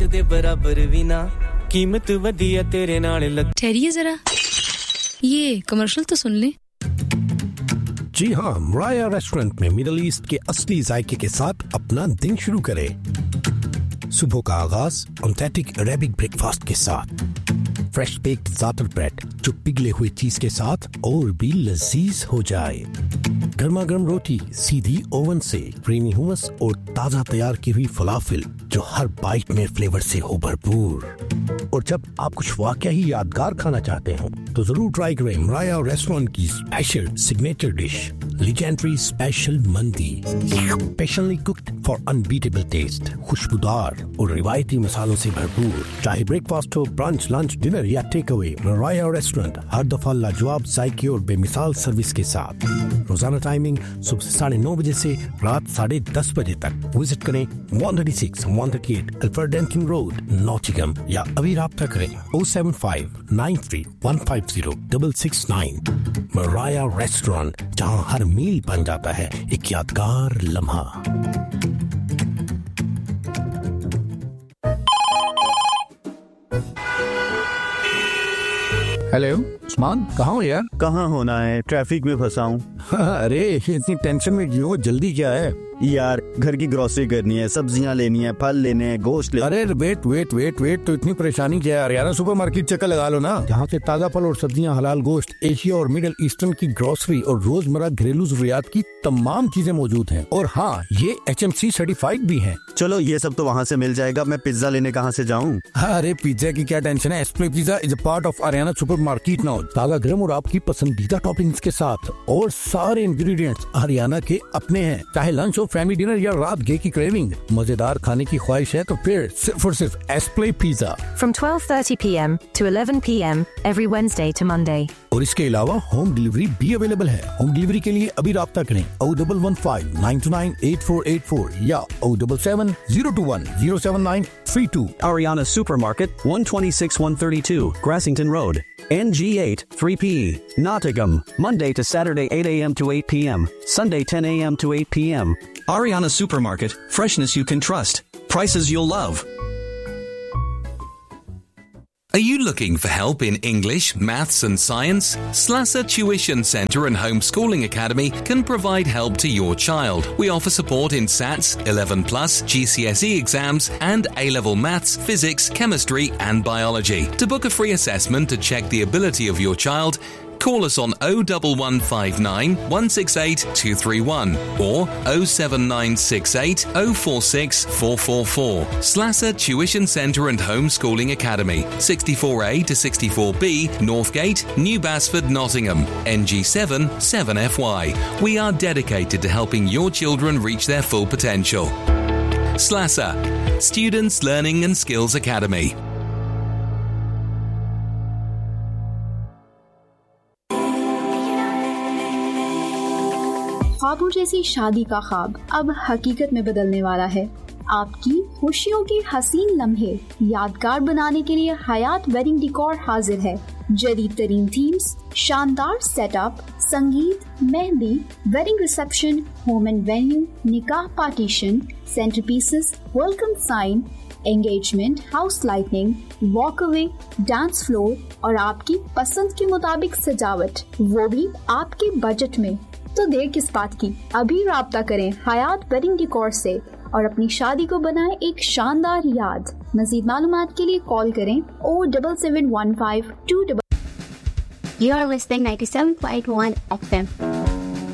दे बराबर भी ना कीमत वधिया तेरे नाल लग ठहरिए जरा ये कमर्शियल तो सुन ले जी हाँ मराया रेस्टोरेंट में मिडिल ईस्ट के असली जायके के साथ अपना दिन शुरू करें सुबह का आगाज ऑथेंटिक अरेबिक ब्रेकफास्ट के साथ फ्रेश बेक्ड ज़ातर ब्रेड जो पिघले हुए चीज के साथ और भी लजीज हो जाए गर्मा गर्म रोटी सीधी ओवन से क्रीमी हुमस और ताजा तैयार की हुई फलाफिल जो हर बाइट में फ्लेवर से हो भरपूर और जब आप कुछ वाकई ही यादगार खाना चाहते हो तो जरूर ट्राई करें मराया रेस्टोरेंट की special signature dish legendary special mandi specially cooked for unbeatable taste खुशबूदार और रिवायती मसालों से भरपूर चाहे ब्रेकफास्ट हो ब्रंच लंच डिनर या टेक अवे मराया रेस्टोरेंट हर दफा लाजवाब जायके और बेमिसाल सर्विस के साथ रोजाना टाइमिंग सुबह 9:30 बजे से रात 10:30 बजे तक विजिट करें 136-138 अल्फ्रेडेंटन रोड नॉटिंघम या अभी राब्ता करें 07593150669 मराया रेस्टोरेंट जहां हर मील बन जाता है एक यादगार लम्हा हेलो उस्मान कहाँ हो यार कहाँ होना है ट्रैफिक में फंसा हूँ अरे इतनी टेंशन में क्यों जल्दी क्या है यार घर की ग्रोसरी करनी है सब्जियां लेनी है फल लेने हैं गोश्त अरे वेट तो इतनी परेशानी क्या है हरियाणा सुपरमार्केट चक्कर लगा लो ना जहाँ से ताजा फल और सब्जियां हलाल गोश्त एशिया और मिडिल ईस्टर्न की ग्रोसरी और रोजमर्रा घरेलू जरूरियात की तमाम चीजें मौजूद हैं और हाँ ये HMC सर्टिफाइड भी हैं। चलो ये सब तो वहाँ से मिल जाएगा मैं पिज्जा लेने कहाँ से जाऊँ अरे पिज्जा की क्या टेंशन है spray pizza is a part of Haryana supermarket now ताजा गरम और आपकी पसंदीदा टॉपिंग्स के साथ और सारे इंग्रेडिएंट्स हरियाणा के अपने हैं चाहे लंच फैमिली डिनर या रात गे की क्रेविंग मजेदार खाने की ख्वाहिश है तो फिर सिर्फ और सिर्फ एस्प्ले pizza From 12:30 p.m. to 11 p.m. every Wednesday to Monday. और इसके अलावा होम डिलीवरी भी अवेलेबल है होम डिलीवरी के लिए अभी राब्ता करें 01159298484 या 077-021-07932 Ariana Supermarket 126-132 Grassington Road NG8 3PE Nottingham Monday to Saturday 8 a.m. to 8 p.m. Sunday 10 a.m. to 8 p.m. Ariana Supermarket, freshness you can trust, prices you'll love. Are you looking for help in English, maths and science? Slasser Tuition Centre and Homeschooling Academy can provide help to your child. We offer support in SATs, 11+, GCSE exams and A-level maths, physics, chemistry and biology. To book a free assessment to check the ability of your child, call us on 01159 168 231 or 07968 046 444. Slasser Tuition Centre and Homeschooling Academy, 64A to 64B, Northgate, New Basford, Nottingham, NG7 7FY. We are dedicated to helping your children reach their full potential. Slasser, Students Learning and Skills Academy. ख्वाबों जैसी शादी का ख्वाब अब हकीकत में बदलने वाला है। आपकी खुशियों के हसीन लम्हे यादगार बनाने के लिए हयात वेडिंग डेकोर हाजिर है। जदीद तरीन थीम्स, शानदार सेटअप, संगीत, mehndi, wedding reception, home and venue, निकाह partition, centre pieces, welcome sign, engagement, house lightning, वॉकअवे, dance floor और आपकी पसंद के मुताबिक सजावट, वो भी आपके बजट में। तो देर किस बात की, अभी राब्ता करें हयात वेडिंग डेकोर से और अपनी शादी को बनाएं एक शानदार याद। मज़ीद मालूमात के लिए कॉल करें 07715 2. You are listening 97.1 FM.